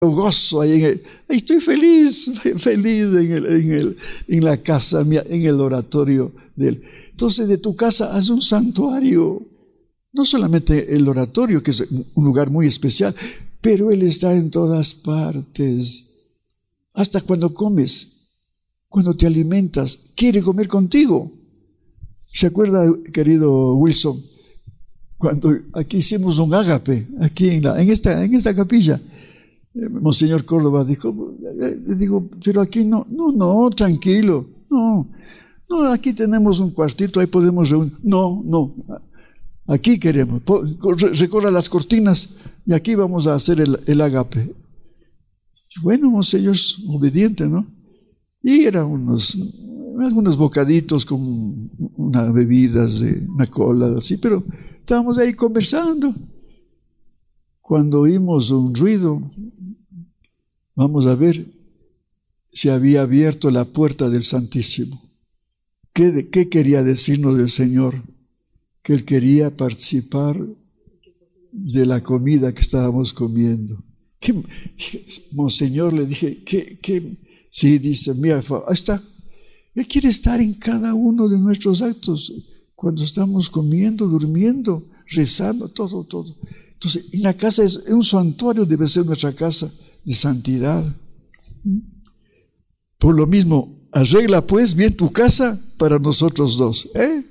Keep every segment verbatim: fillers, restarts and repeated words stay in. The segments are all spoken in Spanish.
gozo ahí, en el, ahí estoy feliz, feliz en, el, en, el, en la casa mía, en el oratorio de él. Entonces de tu casa haz un santuario, no solamente el oratorio, que es un lugar muy especial, pero Él está en todas partes, hasta cuando comes, cuando te alimentas, quiere comer contigo. ¿Se acuerda, querido Wilson, cuando aquí hicimos un ágape, aquí en, la, en, esta, en esta capilla? Monseñor Córdoba dijo, le digo, pero aquí no, no, no, tranquilo, no, no, aquí tenemos un cuartito, ahí podemos reunir. No, no, aquí queremos, recorra las cortinas y aquí vamos a hacer el, el ágape. Bueno, Monseñor es obediente, ¿no? Y eran unos, algunos bocaditos con unas bebidas, de una cola, así, pero estábamos ahí conversando. Cuando oímos un ruido, vamos a ver, se había abierto la puerta del Santísimo. ¿Qué, qué quería decirnos el Señor? Que Él quería participar de la comida que estábamos comiendo. ¿Qué? Dije, Monseñor, le dije, ¿qué? qué? Sí, dice, mira, ahí está. Él quiere estar en cada uno de nuestros actos, cuando estamos comiendo, durmiendo, rezando, todo, todo. Entonces, en la casa es un santuario, debe ser nuestra casa de santidad. Por lo mismo, arregla pues bien tu casa para nosotros dos. ¿Eh?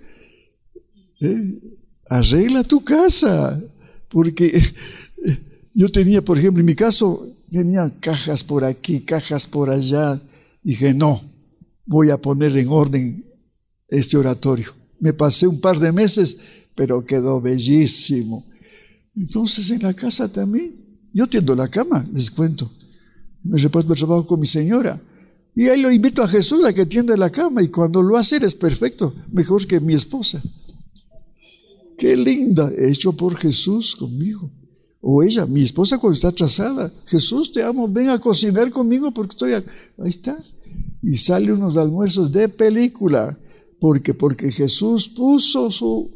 ¿Eh? Arregla tu casa, porque yo tenía, por ejemplo, en mi caso, tenía cajas por aquí, cajas por allá. Dije, no, voy a poner en orden este oratorio. Me pasé un par de meses, pero quedó bellísimo. Entonces en la casa también, yo tiendo la cama, les cuento. Me reparto el trabajo con mi señora. Y ahí lo invito a Jesús a que tienda la cama. Y cuando lo hace es perfecto, mejor que mi esposa. Qué linda, hecho por Jesús conmigo. O ella, mi esposa cuando está atrasada. Jesús, te amo, ven a cocinar conmigo porque estoy... A... Ahí está. Y sale unos almuerzos de película. Porque, porque Jesús puso su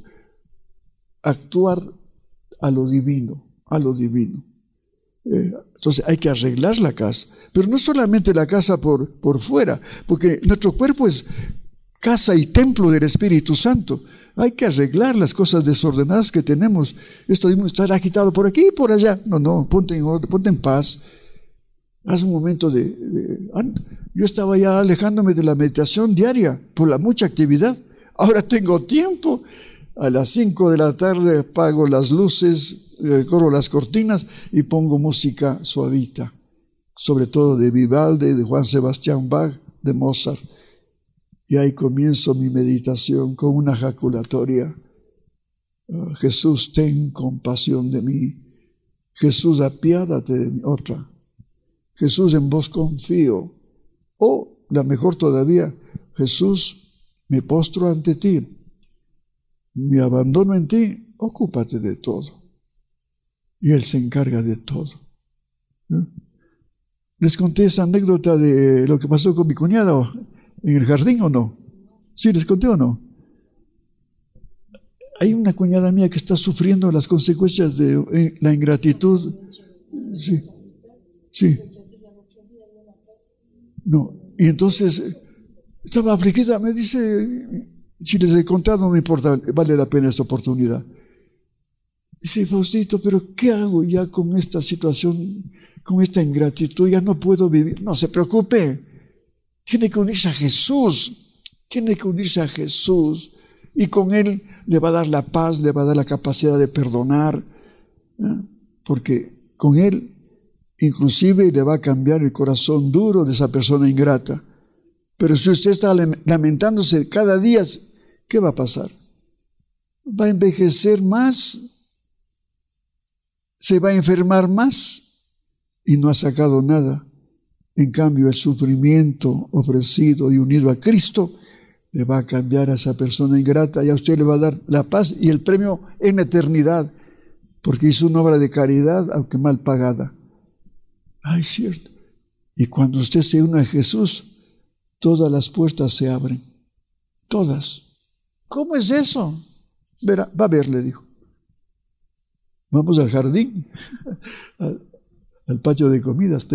actuar a lo divino, a lo divino. Eh, entonces hay que arreglar la casa, pero no solamente la casa por, por fuera, porque nuestro cuerpo es casa y templo del Espíritu Santo. Hay que arreglar las cosas desordenadas que tenemos. Esto de estar agitado por aquí y por allá. No, no, ponte en orden, ponte en paz. Haz un momento de, de... Yo estaba ya alejándome de la meditación diaria por la mucha actividad. Ahora tengo tiempo. A las cinco de la tarde apago las luces, eh, corro las cortinas y pongo música suavita, sobre todo de Vivaldi, de Juan Sebastián Bach, de Mozart. Y ahí comienzo mi meditación con una jaculatoria. Uh, Jesús, ten compasión de mí. Jesús, apiádate de mí. Otra. Jesús, en vos confío. O, la mejor todavía, Jesús, me postro ante ti. Me abandono en ti, ocúpate de todo. Y Él se encarga de todo. ¿No? Les conté esa anécdota de lo que pasó con mi cuñada en el jardín, ¿o no? ¿Sí les conté o no? Hay una cuñada mía que está sufriendo las consecuencias de la ingratitud. Sí, sí. No, y entonces estaba afligida, me dice... Si les he contado, no me importa, vale la pena esta oportunidad. Dice, Faustito, pero ¿qué hago ya con esta situación, con esta ingratitud? Ya no puedo vivir. No se preocupe, tiene que unirse a Jesús, tiene que unirse a Jesús. Y con Él le va a dar la paz, le va a dar la capacidad de perdonar, ¿eh? Porque con Él inclusive le va a cambiar el corazón duro de esa persona ingrata. Pero si usted está lamentándose cada día, ¿qué va a pasar? Va a envejecer más, se va a enfermar más y no ha sacado nada. En cambio, el sufrimiento ofrecido y unido a Cristo le va a cambiar a esa persona ingrata y a usted le va a dar la paz y el premio en la eternidad, porque hizo una obra de caridad, aunque mal pagada. Ay, cierto. Y cuando usted se une a Jesús, todas las puertas se abren, todas. ¿Cómo es eso? Verá, va a ver, le dijo. Vamos al jardín, al patio de comidas.